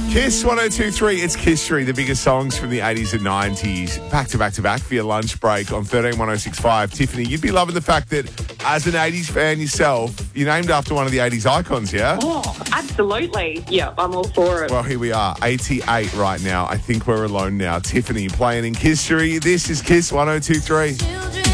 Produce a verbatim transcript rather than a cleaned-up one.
Kiss one oh two point three, it's Kissery, the biggest songs from the eighties and nineties, back to back to back for your lunch break on thirteen one oh six five. Tiffany, you'd be loving the fact that as an eighties fan yourself, you're named after one of the eighties icons, yeah? Oh, absolutely. Yeah, I'm all for it. Well, here we are, eighty-eight right now. I think we're alone now. Tiffany playing in Kissery. This is Kiss one oh two point three.